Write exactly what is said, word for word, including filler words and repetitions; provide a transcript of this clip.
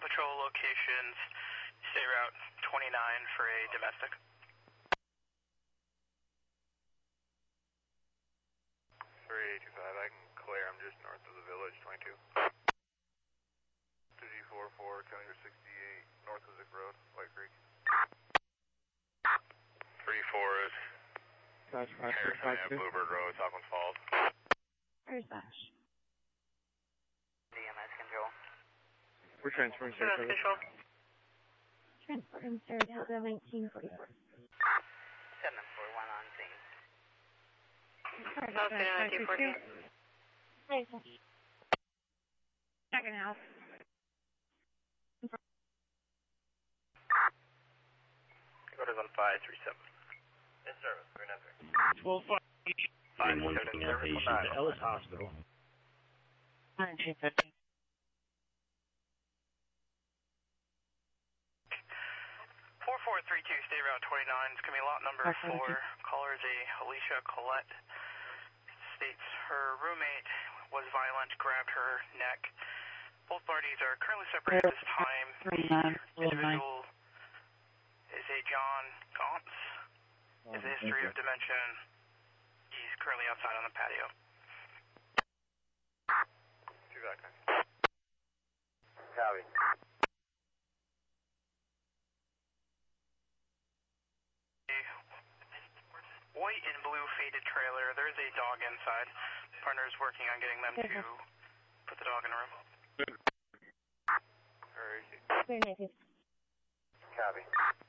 patrol locations, stay route twenty-nine for a domestic. three eight two five, I can clear, I'm just north of the village, twenty-two. two G four four, County sixty-eight, north of Zick Road, White Creek. three four is Harrison at Bluebird Road, Southland Falls. Where's Bash? D M S control. We're transferring Is that official? Transporting Saratoga nineteen forty-four. seven four one on scene. Saratoga nineteen forty-two. Checking out. Orders on five three seven. In service, we're not there. twelve five. I'm one picking up patient to Ellis Hospital. nineteen fifty. four four three two, stay route twenty-nine. It's going to be lot number four. Caller is a Alicia Collette. States her roommate was violent, grabbed her neck. Both parties are currently separated at this time. The individual is a John Gauntz. Has a history of dementia. He's currently outside on the patio. Two back, Copy. White and blue faded trailer. There's a dog inside. Partner's working on getting them to put the dog in a room. Where is he? Clear native. Copy.